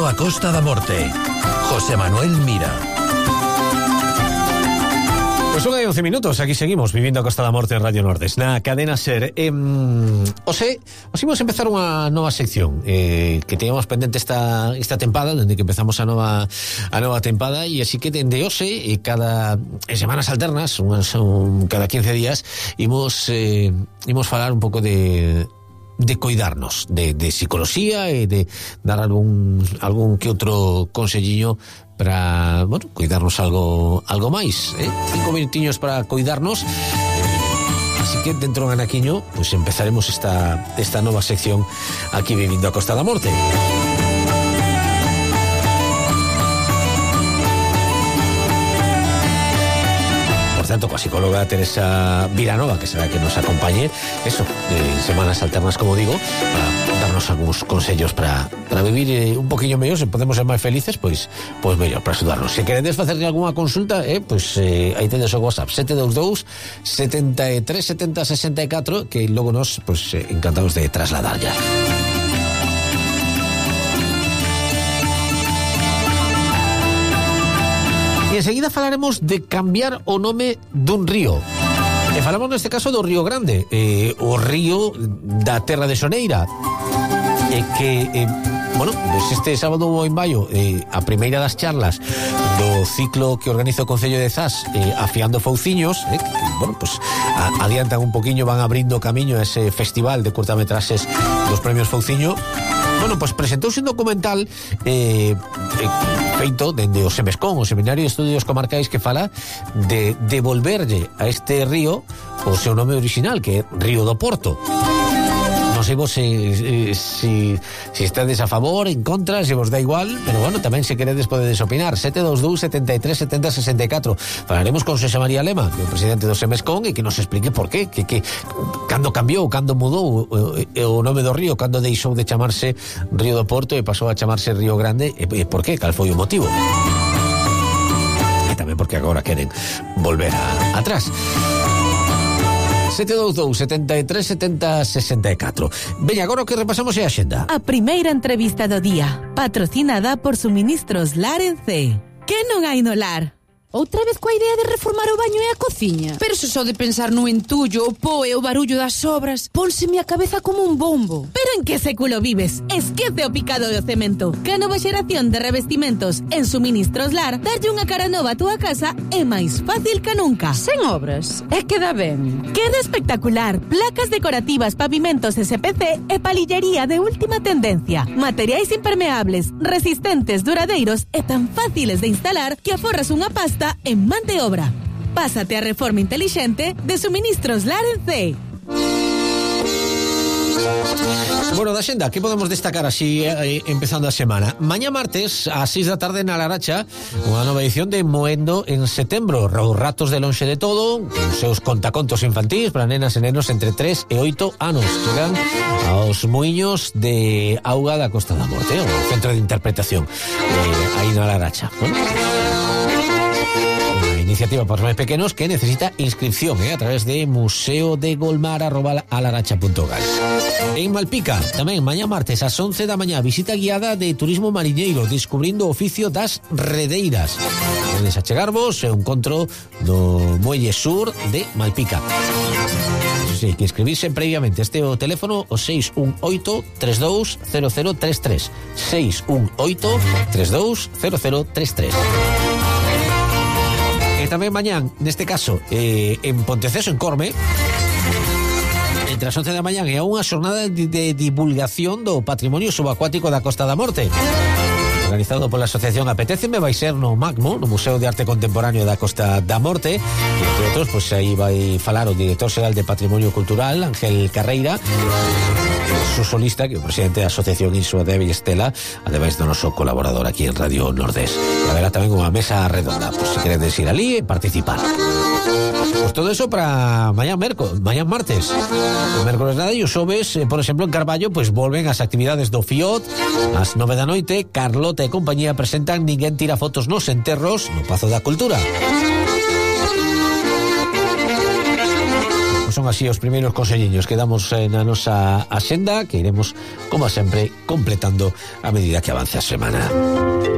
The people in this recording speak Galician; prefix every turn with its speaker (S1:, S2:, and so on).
S1: a Costa da Morte. José Manuel Mira.
S2: Pues 1 y 11 minutos, aquí seguimos vivindo a Costa da Morte en Radio Nordes na cadena SER. Os imos empezar unha nova sección que teníamos pendente esta tempada, dende que empezamos a nova tempada, e así que dende hoxe cada semanas alternas, cada 15 días imos falar un pouco de cuidarnos, de psicología e de dar algún que outro conselliño para, bueno, cuidarnos algo máis, 5 minutiños para cuidarnos. Así que dentro de anaquiño pues empezaremos esta nova sección aquí vivindo a Costa da Morte. Tanto coa psicóloga Teresa Vilanova, que será que nos acompañe de semanas alternas, como digo, para darnos algúns consellos para vivir un poquinho mellor. Se podemos ser máis felices, pois mellor, para axudarnos. Se queredes facerle algunha consulta, aí tedes o WhatsApp 722 73 70 64, que logo nos encantados de trasladar ya. E enseguida falaremos de cambiar o nome dun río. E falamos neste caso do Río Grande, o río da Terra de Soneira, que este sábado en maio, a primeira das charlas do ciclo que organiza o Concello de Zas, Afiando Fouciños, adiantan un poquinho, van abrindo camiño a ese festival de curtametraxes dos premios Fouciño. Presentouse un documental feito dende o SEMESCON, o Seminario de Estudios Comarcais, que fala de devolverlle a este río o seu nome original, que é Río do Porto. Non sei vos se estades a favor, en contra, se vos dá igual, pero tamén se queredes podedes opinar. 722 73 70 64. Falaremos con Xosé María Lema, que é o presidente do SEMESCON, e que nos explique por qué, que cando cambiou, cando mudou o nome do río, cando deixou de chamarse Río do Porto e pasou a chamarse Río Grande, e por qué, cal foi o motivo. E tamén porque agora queren volver atrás. 722 73 70 64. Veña, agora o que repasamos é a xenda.
S3: A primeira entrevista do día, patrocinada por Suministros Lar en C. Que non hai no lar? Outra vez coa idea de reformar o baño e a cociña? Pero se só de pensar no entullo, o po e o barullo das obras, pónseme a cabeza como un bombo. Pero en que século vives? Esquece o picado do cemento. Que a nova xeración de revestimentos en Suministros Lar darlle unha cara nova a túa casa é máis fácil que nunca. Sen obras, é que dá ben. Queda espectacular. Placas decorativas, pavimentos SPC e palillería de última tendencia. Materiais impermeables, resistentes, duradeiros e tan fáciles de instalar que aforras unha pasta en man de obra. Pásate a reforma inteligente de Suministros Lar en C.
S2: Bueno, da xenda, que podemos destacar así empezando a semana? Mañá martes, a 6 da tarde na Laracha, unha nova edición de Moendo en setembro. Os ratos de lonxe de todo, con seus contacontos infantís para nenas e nenos entre 3 e 8 anos. Chegan aos muiños de Auga da Costa da Morte, o centro de interpretación aí na Laracha. Iniciativa para os máis pequenos que necesita inscripción a través de museodegolmar@alaracha.gal. En Malpica, tamén mañá martes ás 11 da mañá, visita guiada de turismo mariñeiro, descubrindo o oficio das redeiras. Podedes achegarvos e un encontro do Muelle Sur de Malpica. Sí, que inscribirse previamente. Este o teléfono o 618 32 0033. 618 32 0033. E tamén mañán, neste caso, en Ponteceso, en Corme, entre as 11 da mañán, e a unha xornada de divulgación do patrimonio subacuático da Costa da Morte, organizado pola asociación Apetéceme. Vai ser no MACMO, no Museo de Arte Contemporáneo da Costa da Morte, e entre outros, aí vai falar o director xeral de Patrimonio Cultural, Ángel Carreira, su solista, que é o presidente da asociación Insua de Estela, ademais do noso colaborador aquí en Radio Nordés. E haberá tamén unha mesa redonda, por se queredes ir ali e participar. Pues todo eso para mañán martes. O mércoles nada, e os xoves, por exemplo, en Carballo, pues volven as actividades do FIOT. Ás 9 da noite, Carlota e compañía presentan Ninguén tira fotos nos enterros no Pazo da Cultura. son así os primeiros conselliños que damos na nosa axenda, que iremos, como sempre, completando a medida que avance a semana.